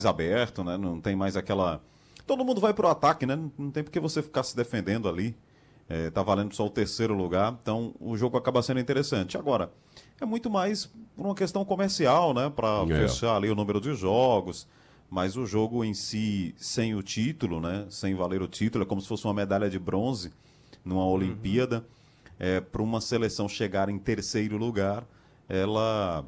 aberto, né? Não tem mais aquela. Todo mundo vai pro ataque, né? Não tem por que você ficar se defendendo ali. Tá valendo só o terceiro lugar, então o jogo acaba sendo interessante. Agora, é muito mais por uma questão comercial, né? Para É. fechar ali o número de jogos. Mas o jogo em si, sem o título, né? Sem valer o título, é como se fosse uma medalha de bronze numa Uhum. Olimpíada. Para uma seleção chegar em terceiro lugar, ela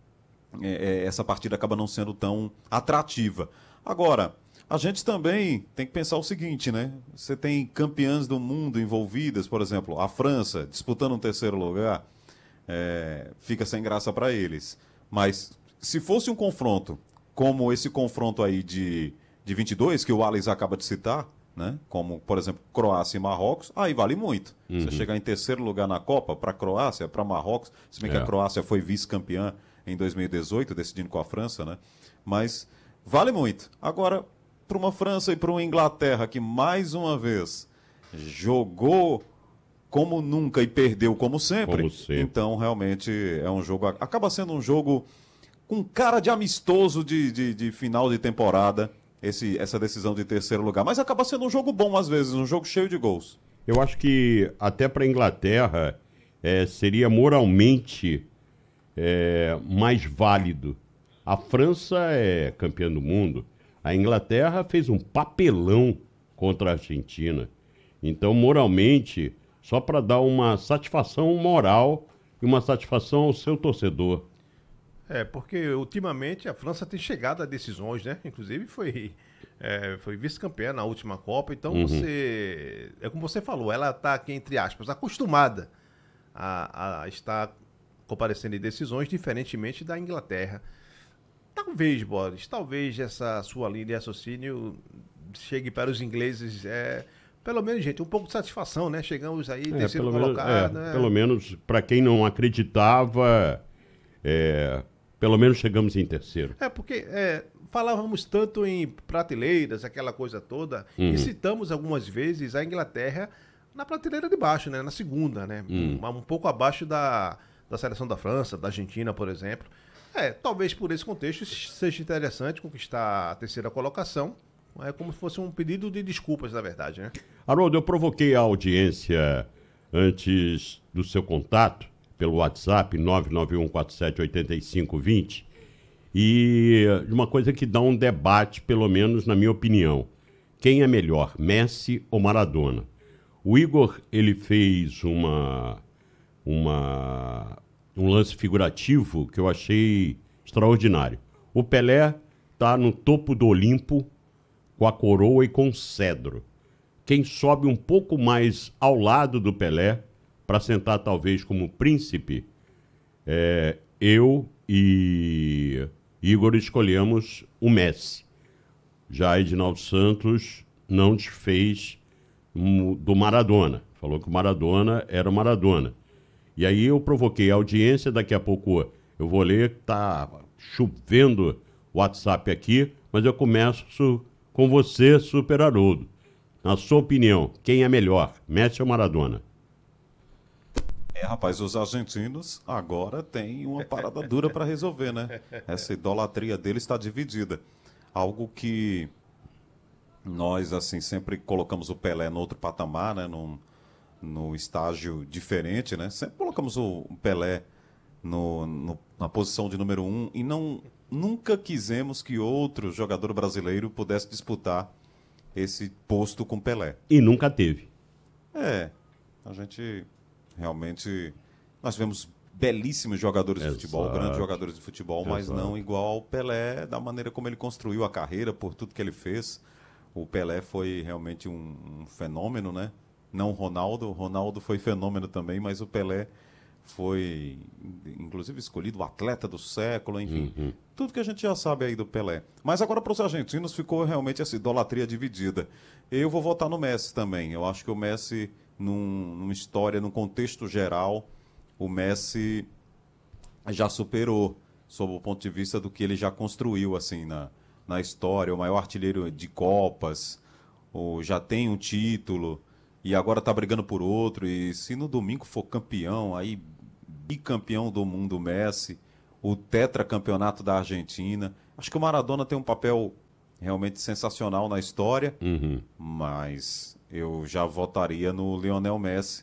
essa partida acaba não sendo tão atrativa. Agora, a gente também tem que pensar o seguinte, né? Você tem campeãs do mundo envolvidas, por exemplo, a França disputando um terceiro lugar, fica sem graça para eles. Mas se fosse um confronto como esse confronto aí de 22, que o Alex acaba de citar, né? Como, por exemplo, Croácia e Marrocos, aí vale muito. Você Uhum. chegar em terceiro lugar na Copa, para a Croácia, para Marrocos, se bem que a É. Croácia foi vice-campeã em 2018, decidindo com a França, né? Mas vale muito. Agora, para uma França e para uma Inglaterra que, mais uma vez, jogou como nunca e perdeu como sempre, Como sempre. então realmente é um jogo. Acaba sendo um jogo com cara de amistoso de final de temporada, essa decisão de terceiro lugar. Mas acaba sendo um jogo bom às vezes, um jogo cheio de gols. Eu acho que até para a Inglaterra seria moralmente mais válido. A França é campeã do mundo. A Inglaterra fez um papelão contra a Argentina. Então, moralmente, só para dar uma satisfação moral e uma satisfação ao seu torcedor. Porque ultimamente a França tem chegado a decisões, né? Inclusive foi vice-campeã na última Copa, então Uhum. é como você falou, ela está aqui, entre aspas, acostumada a estar comparecendo em decisões, diferentemente da Inglaterra. Talvez, Boris, talvez essa sua linha de raciocínio chegue para os ingleses, pelo menos, gente, um pouco de satisfação, né? Chegamos aí, terceiro colocado, Pelo né? menos para quem não acreditava, é, pelo menos chegamos em terceiro. Porque falávamos tanto em prateleiras, aquela coisa toda, e Uhum. citamos algumas vezes a Inglaterra na prateleira de baixo, né? Na segunda, né? Um pouco abaixo da seleção da França, da Argentina, por exemplo. Talvez por esse contexto seja interessante conquistar a terceira colocação. É como se fosse um pedido de desculpas, na verdade, né? Haroldo, eu provoquei a audiência antes do seu contato pelo WhatsApp 991478520 e de uma coisa que dá um debate, pelo menos na minha opinião. Quem é melhor, Messi ou Maradona? O Igor, ele fez uma, um lance figurativo que eu achei extraordinário. O Pelé está no topo do Olimpo com a coroa e com o cedro. Quem sobe um pouco mais ao lado do Pelé, para sentar talvez como príncipe, eu e Igor escolhemos o Messi. Já Edinaldo Santos não desfez do Maradona. Falou que o Maradona era o Maradona. E aí eu provoquei a audiência, daqui a pouco eu vou ler, tá chovendo WhatsApp aqui, mas eu começo com você, Super Haroldo. Na sua opinião, quem é melhor, Messi ou Maradona? Rapaz, os argentinos agora têm uma parada dura para resolver, né? Essa idolatria deles está dividida. Algo que nós, assim, sempre colocamos o Pelé no outro patamar, né? No estágio diferente, né? Sempre colocamos o Pelé na posição de número um e nunca quisemos que outro jogador brasileiro pudesse disputar esse posto com Pelé. E nunca teve. É, a gente realmente. Nós vemos belíssimos jogadores de futebol, grandes Exato, jogadores de futebol, mas não exato. igual ao Pelé, da maneira como ele construiu a carreira, por tudo que ele fez. O Pelé foi realmente um fenômeno, né? Não o Ronaldo. O Ronaldo foi fenômeno também, mas o Pelé foi, inclusive, escolhido o atleta do século, enfim. Uhum. Tudo que a gente já sabe aí do Pelé. Mas agora para os argentinos ficou realmente essa idolatria dividida. Eu vou votar no Messi também. Eu acho que o Messi, numa história, num contexto geral, o Messi já superou, sob o ponto de vista do que ele já construiu assim na história, o maior artilheiro de Copas, já tem um título e agora está brigando por outro. E se no domingo for campeão, aí bicampeão do mundo Messi, o tetracampeonato da Argentina, Acho que o Maradona tem um papel realmente sensacional na história, Uhum. mas eu já votaria no Lionel Messi.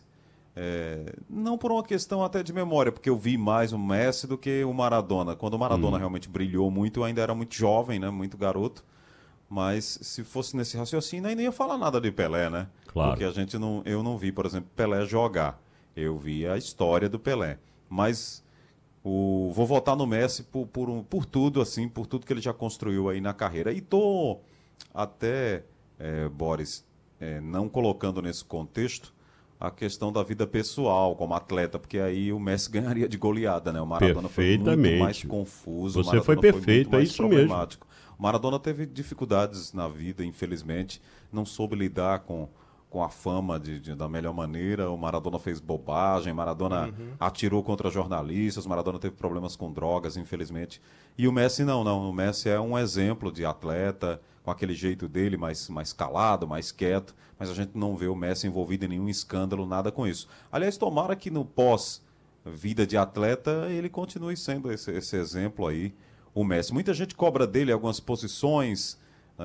Não por uma questão até de memória, porque eu vi mais o Messi do que o Maradona. Quando o Maradona realmente brilhou muito, eu ainda era muito jovem, né? Muito garoto. Mas se fosse nesse raciocínio, aí nem ia falar nada de Pelé, né? Claro. Porque eu não vi, por exemplo, Pelé jogar. Eu vi a história do Pelé. Mas vou votar no Messi por tudo, assim, por tudo que ele já construiu aí na carreira. E tô até, Boris, não colocando nesse contexto a questão da vida pessoal como atleta, porque aí o Messi ganharia de goleada, né? O Maradona foi muito Perfeitamente. mais confuso, Você o foi Maradona perfeito, muito mais é isso mesmo. problemático. O Maradona teve dificuldades na vida, infelizmente, não soube lidar com a fama da melhor maneira. O Maradona fez bobagem, Maradona atirou contra jornalistas, Maradona teve problemas com drogas, infelizmente. E o Messi não. O Messi é um exemplo de atleta, com aquele jeito dele, mais calado, mais quieto, mas a gente não vê o Messi envolvido em nenhum escândalo, nada com isso. Aliás, tomara que no pós-vida de atleta ele continue sendo esse exemplo aí, o Messi. Muita gente cobra dele algumas posições,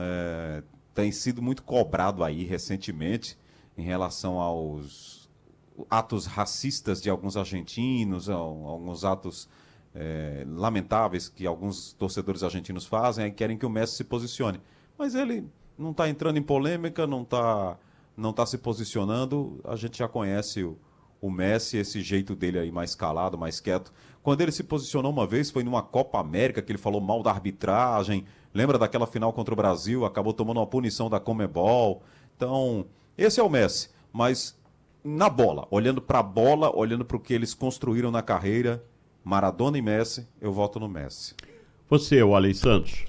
tem sido muito cobrado aí recentemente em relação aos atos racistas de alguns argentinos, alguns atos lamentáveis que alguns torcedores argentinos fazem e querem que o Messi se posicione. Mas ele não está entrando em polêmica, não tá se posicionando. A gente já conhece o Messi, esse jeito dele aí mais calado, mais quieto. Quando ele se posicionou uma vez, foi numa Copa América, que ele falou mal da arbitragem. Lembra daquela final contra o Brasil? Acabou tomando uma punição da Conmebol. Então, esse é o Messi. Mas na bola, olhando para a bola, olhando para o que eles construíram na carreira, Maradona e Messi, eu voto no Messi. Você, Wally Santos.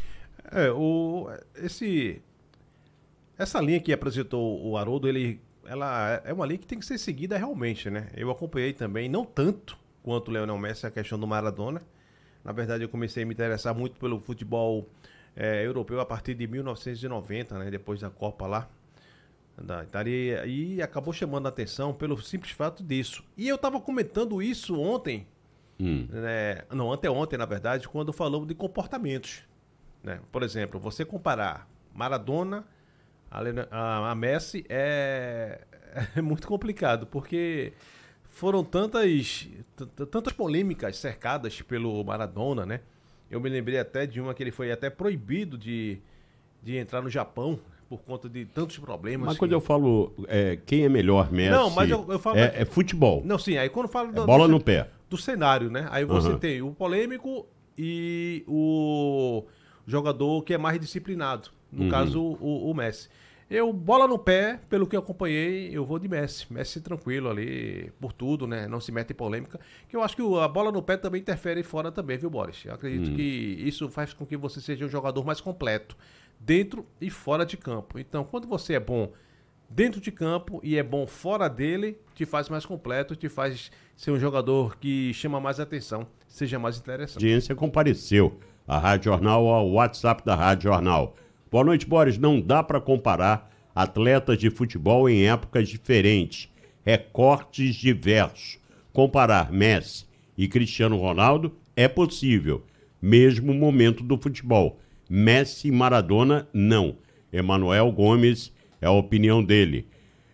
Essa linha que apresentou o Haroldo, ela é uma linha que tem que ser seguida realmente, né? Eu acompanhei também, não tanto quanto o Lionel Messi, a questão do Maradona. Na verdade, eu comecei a me interessar muito pelo futebol europeu a partir de 1990, né? Depois da Copa lá da Itália, e acabou chamando a atenção pelo simples fato disso. E eu estava comentando isso ontem, né? Não, anteontem, na verdade, quando falamos de comportamentos. Né? Por exemplo, você comparar Maradona a Messi é muito complicado, porque foram tantas polêmicas cercadas pelo Maradona, né? Eu me lembrei até de uma que ele foi até proibido de entrar no Japão por conta de tantos problemas. Mas quando eu falo quem é melhor, Messi, não, mas eu falo é futebol. Não, sim, aí quando eu falo bola no pé. Do cenário, né? Aí você tem o polêmico e o jogador que é mais disciplinado. No caso, o Messi. Bola no pé, pelo que eu acompanhei, eu vou de Messi. Messi tranquilo ali, por tudo, né? Não se mete em polêmica. Que eu acho que a bola no pé também interfere fora também, viu, Boris? Eu acredito que isso faz com que você seja um jogador mais completo, dentro e fora de campo. Então, quando você é bom dentro de campo e é bom fora dele, te faz mais completo, te faz ser um jogador que chama mais atenção, seja mais interessante. A audiência compareceu. A Rádio Jornal ao WhatsApp da Rádio Jornal. Boa noite, Boris. Não dá para comparar atletas de futebol em épocas diferentes. Recortes diversos. Comparar Messi e Cristiano Ronaldo é possível, mesmo momento do futebol. Messi e Maradona, não. Emanuel Gomes é a opinião dele.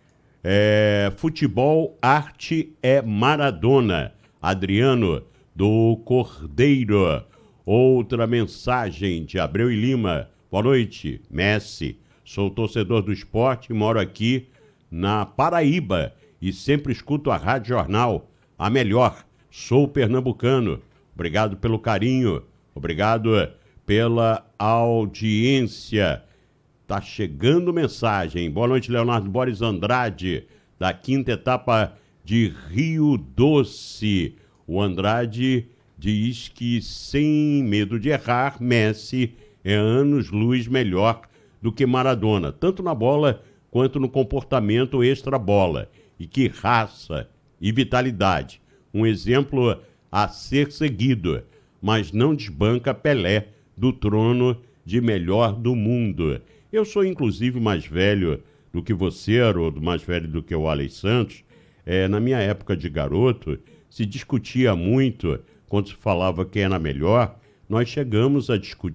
Futebol, arte é Maradona. Adriano do Cordeiro. Outra mensagem de Abreu e Lima. Boa noite, Messi. Sou torcedor do esporte e moro aqui na Paraíba e sempre escuto a Rádio Jornal, a melhor. Sou pernambucano. Obrigado pelo carinho. Obrigado pela audiência. Tá chegando mensagem. Boa noite, Leonardo Boris Andrade, da 5ª etapa de Rio Doce. O Andrade diz que, sem medo de errar, Messi é anos-luz melhor do que Maradona, tanto na bola quanto no comportamento extra-bola. E que raça e vitalidade. Um exemplo a ser seguido, mas não desbanca Pelé do trono de melhor do mundo. Eu sou, inclusive, mais velho do que você, Haroldo, mais velho do que o Alex Santos. Na minha época de garoto, se discutia muito, quando se falava quem era melhor, nós chegamos a discutir